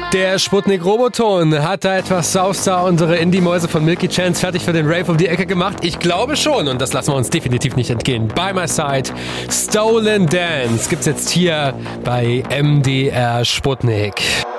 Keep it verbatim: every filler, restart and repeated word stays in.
Der Sputnik-Roboton hat da etwas Sauster unsere Indie-Mäuse von Milky Chance fertig für den Rave um die Ecke gemacht. Ich glaube schon und das lassen wir uns definitiv nicht entgehen. By My Side, Stolen Dance gibt's jetzt hier bei M D R Sputnik.